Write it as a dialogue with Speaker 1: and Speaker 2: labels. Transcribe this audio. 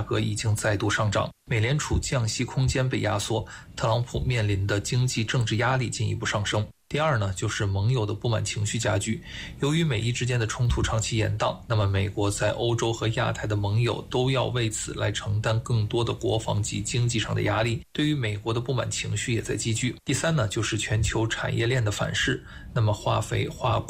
Speaker 1: 格已经再度上涨，美联储降息空间被压缩，特朗普面临的经济政治压力进一步上升。第二呢，就是盟友的不满情绪加剧。由于美伊之间的冲突长期延宕，那么美国在欧洲和亚太的盟友都要为此来承担更多的国防及经济上的压力，对于美国的不满情绪也在积聚。第三呢，就是全球产业链的反噬，那么化肥、化工